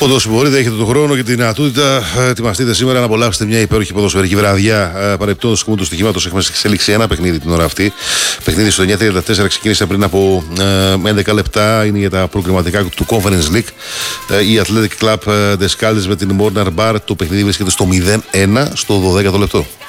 Όντως μπορείτε, έχετε τον χρόνο και τη δυνατότητα. Ετοιμαστείτε σήμερα να απολαύσετε μια υπέροχη ποδοσφαιρική βραδιά. Παρεπτόντως του στοιχήματος έχουμε εξελίξει ένα παιχνίδι την ώρα αυτή. Παιχνίδι στο 9:34 ξεκίνησε πριν από 11 λεπτά. Είναι για τα προκριματικά του Conference League. Η Athletic Club Descaldes με την Mornar Bar. Το παιχνίδι βρίσκεται στο 0-1 στο 12ο λεπτό.